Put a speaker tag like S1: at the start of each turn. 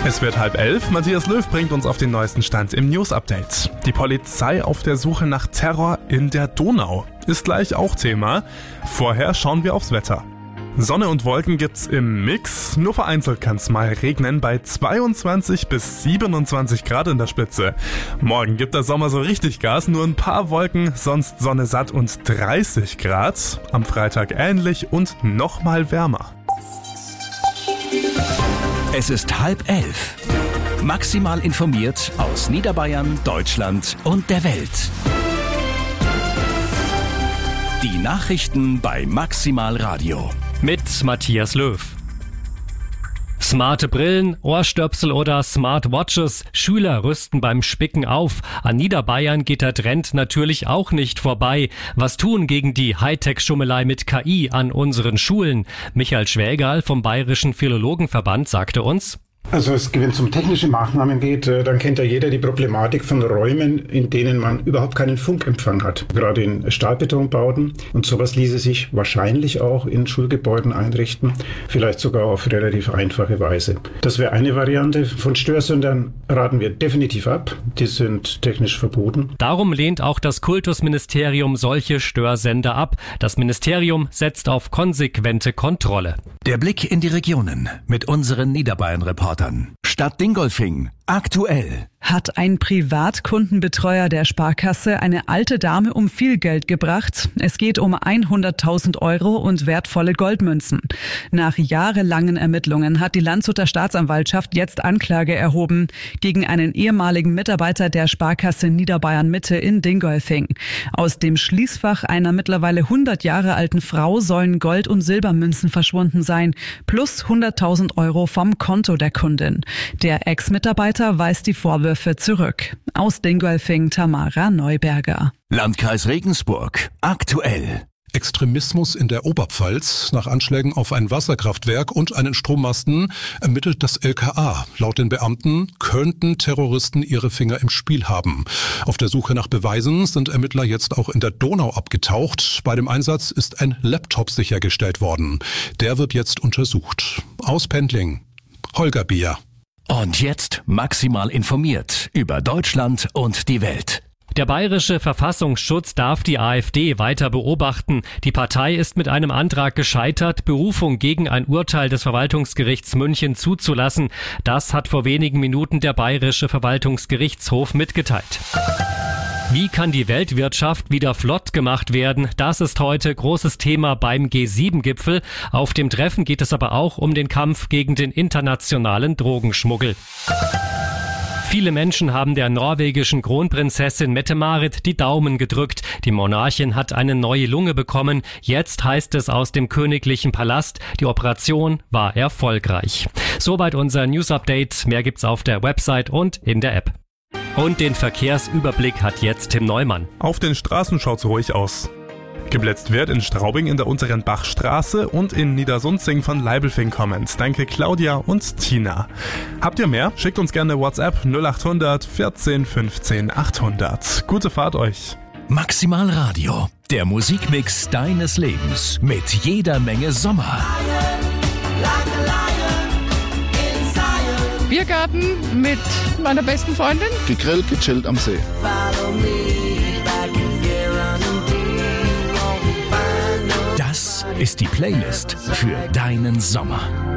S1: Es wird 10:30. Matthias Löw bringt uns auf den neuesten Stand im News-Update. Die Polizei auf der Suche nach Terror in der Donau. Ist gleich auch Thema. Vorher schauen wir aufs Wetter. Sonne und Wolken gibt's im Mix. Nur vereinzelt kann's mal regnen bei 22 bis 27 Grad in der Spitze. Morgen gibt der Sommer so richtig Gas. Nur ein paar Wolken, sonst Sonne satt und 30 Grad. Am Freitag ähnlich und nochmal wärmer.
S2: Es ist 10:30. Maximal informiert aus Niederbayern, Deutschland und der Welt. Die Nachrichten bei Maximal Radio.
S3: Mit Matthias Löw. Smarte Brillen, Ohrstöpsel oder Smartwatches. Schüler rüsten beim Spicken auf. An Niederbayern geht der Trend natürlich auch nicht vorbei. Was tun gegen die Hightech-Schummelei mit KI an unseren Schulen? Michael Schwägerl vom Bayerischen Philologenverband sagte uns:
S4: Also wenn es um technische Maßnahmen geht, dann kennt ja jeder die Problematik von Räumen, in denen man überhaupt keinen Funkempfang hat. Gerade in Stahlbetonbauten. Und sowas ließe sich wahrscheinlich auch in Schulgebäuden einrichten. Vielleicht sogar auf relativ einfache Weise. Das wäre eine Variante. Von Störsendern raten wir definitiv ab. Die sind technisch verboten.
S3: Darum lehnt auch das Kultusministerium solche Störsender ab. Das Ministerium setzt auf konsequente Kontrolle.
S2: Der Blick in die Regionen mit unseren Niederbayern-Reportern. Stadt Dingolfing. Aktuell.
S5: Hat ein Privatkundenbetreuer der Sparkasse eine alte Dame um viel Geld gebracht? Es geht um 100.000 Euro und wertvolle Goldmünzen. Nach jahrelangen Ermittlungen hat die Landshuter Staatsanwaltschaft jetzt Anklage erhoben gegen einen ehemaligen Mitarbeiter der Sparkasse Niederbayern Mitte in Dingolfing. Aus dem Schließfach einer mittlerweile 100 Jahre alten Frau sollen Gold- und Silbermünzen verschwunden sein, plus 100.000 Euro vom Konto der Kundin. Der Ex-Mitarbeiter weist die Vorwürfe zurück. Aus Dingolfing Tamara Neuberger.
S2: Landkreis Regensburg. Aktuell.
S6: Extremismus in der Oberpfalz. Nach Anschlägen auf ein Wasserkraftwerk und einen Strommasten ermittelt das LKA. Laut den Beamten könnten Terroristen ihre Finger im Spiel haben. Auf der Suche nach Beweisen sind Ermittler jetzt auch in der Donau abgetaucht. Bei dem Einsatz ist ein Laptop sichergestellt worden. Der wird jetzt untersucht. Aus Pendling. Holger Bier.
S2: Und jetzt maximal informiert über Deutschland und die Welt.
S3: Der Bayerische Verfassungsschutz darf die AfD weiter beobachten. Die Partei ist mit einem Antrag gescheitert, Berufung gegen ein Urteil des Verwaltungsgerichts München zuzulassen. Das hat vor wenigen Minuten der Bayerische Verwaltungsgerichtshof mitgeteilt. Wie kann die Weltwirtschaft wieder flott gemacht werden? Das ist heute großes Thema beim G7-Gipfel. Auf dem Treffen geht es aber auch um den Kampf gegen den internationalen Drogenschmuggel. Viele Menschen haben der norwegischen Kronprinzessin Mette-Marit die Daumen gedrückt. Die Monarchin hat eine neue Lunge bekommen. Jetzt heißt es aus dem königlichen Palast, die Operation war erfolgreich. Soweit unser News-Update. Mehr gibt's auf der Website und in der App. Und den Verkehrsüberblick hat jetzt Tim Neumann.
S1: Auf den Straßen schaut's ruhig aus. Geblitzt wird in Straubing in der unteren Bachstraße und in Niedersunzing von Leibelfing kommend. Danke Claudia und Tina. Habt ihr mehr? Schickt uns gerne WhatsApp 0800 14 15 800. Gute Fahrt euch.
S2: Maximal Radio. Der Musikmix deines Lebens mit jeder Menge Sommer.
S7: Biergarten mit meiner besten Freundin.
S8: Gegrillt, gechillt am See.
S2: Das ist die Playlist für deinen Sommer.